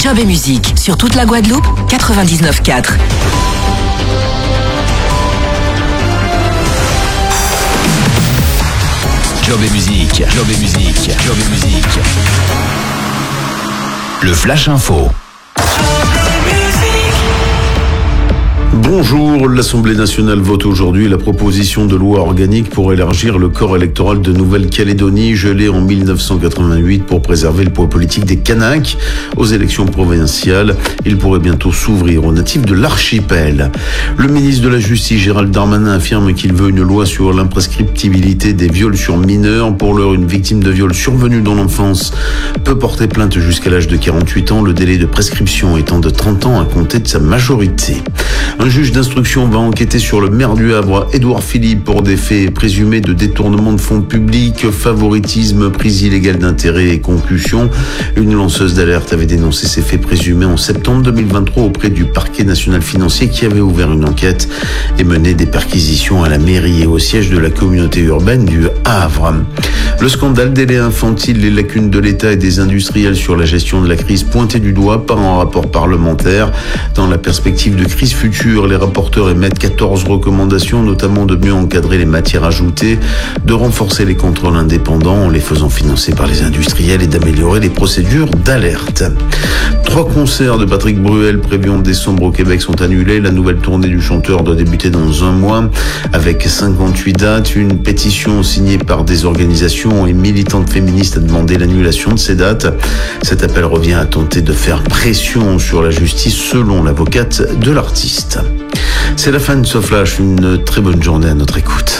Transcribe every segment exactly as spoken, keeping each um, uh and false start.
Job et musique sur toute la Guadeloupe, quatre-vingt-dix-neuf quatre. Job et musique, Job et musique, Job et musique. Le Flash Info. Bonjour, l'Assemblée nationale vote aujourd'hui la proposition de loi organique pour élargir le corps électoral de Nouvelle-Calédonie, gelé en mille neuf cent quatre-vingt-huit pour préserver le poids politique des Kanaks aux élections provinciales. Il pourrait bientôt s'ouvrir aux natifs de l'archipel. Le ministre de la Justice, Gérald Darmanin, affirme qu'il veut une loi sur l'imprescriptibilité des viols sur mineurs. Pour l'heure, une victime de viol survenue dans l'enfance peut porter plainte jusqu'à l'âge de quarante-huit ans, le délai de prescription étant de trente ans à compter de sa majorité. Un juge d'instruction va enquêter sur le maire du Havre, Édouard Philippe, pour des faits présumés de détournement de fonds publics, favoritisme, prise illégale d'intérêt et concussion. Une lanceuse d'alerte avait dénoncé ces faits présumés en septembre deux mille vingt-trois auprès du parquet national financier qui avait ouvert une enquête et mené des perquisitions à la mairie et au siège de la communauté urbaine du Havre. Le scandale des laits infantiles, les lacunes de l'État et des industriels sur la gestion de la crise pointées du doigt par un rapport parlementaire. Dans la perspective de crise future, les rapporteurs émettent quatorze recommandations, notamment de mieux encadrer les matières ajoutées, de renforcer les contrôles indépendants en les faisant financer par les industriels et d'améliorer les procédures d'alerte. Trois concerts de Patrick Bruel prévus en décembre au Québec sont annulés. La nouvelle tournée du chanteur doit débuter dans un mois avec cinquante-huit dates. Une pétition signée par des organisations et militantes féministes a demandé l'annulation de ces dates. Cet appel revient à tenter de faire pression sur la justice selon l'avocate de l'artiste. C'est la fin de ce flash, une très bonne journée à notre écoute.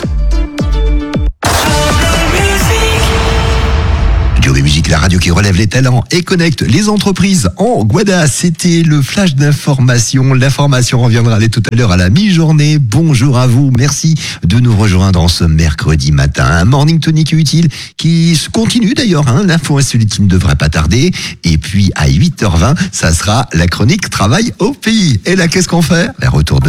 Job et musique, la radio qui relève les talents et connecte les entreprises en Guada. C'était le flash d'information. L'information reviendra dès tout à l'heure à la mi-journée. Bonjour à vous. Merci de nous rejoindre en ce mercredi matin. Un morning tonic utile qui se continue d'ailleurs. Hein. L'info insolite qui ne devrait pas tarder. Et puis à huit heures vingt, ça sera la chronique Travail au pays. Et là, qu'est-ce qu'on fait? Retour de